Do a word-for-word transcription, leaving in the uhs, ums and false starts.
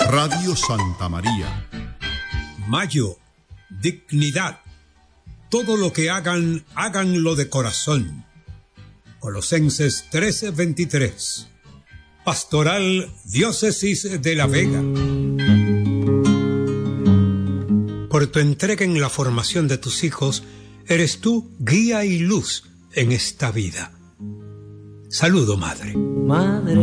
Radio Santa María. Mayo, dignidad. Todo lo que hagan, háganlo de corazón. Colosenses trece veintitrés. Pastoral Diócesis de La Vega. Por tu entrega en la formación de tus hijos, eres tú guía y luz en esta vida. Saludo, madre. Madre.